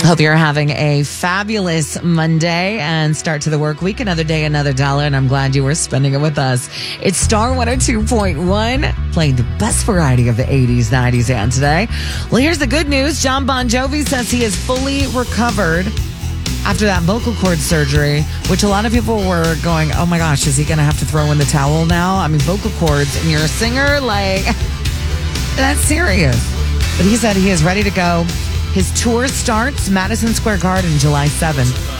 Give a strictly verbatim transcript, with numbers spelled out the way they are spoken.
Hope you're having a fabulous Monday and start to the work week. Another day, another dollar, and I'm glad you were spending it with us. It's Star one oh two point one, playing the best variety of the eighties, nineties, and today. Well, here's the good news. John Bon Jovi says he is fully recovered after that vocal cord surgery, which a lot of people were going, oh my gosh, is he going to have to throw in the towel now? I mean, vocal cords, and you're a singer, like, that's serious. But he said he is ready to go. His tour starts Madison Square Garden July seventh.